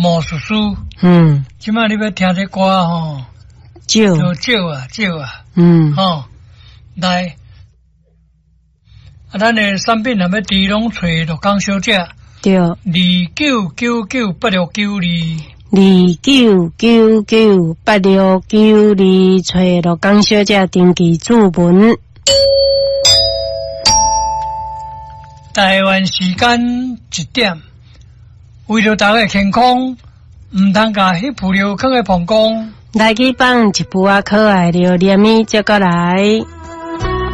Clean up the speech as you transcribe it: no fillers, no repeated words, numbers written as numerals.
魔术师。即摆你要听这歌吼， 少啊，吼，来，咱的产品若要猪拢找鹿港小姐， 对，29998692，29998692，找鹿港小姐登记注文。 台湾时间1点，为了大家健康，唔通甲迄副料放在膀胱。 来去放一副可爱料，连米接过来。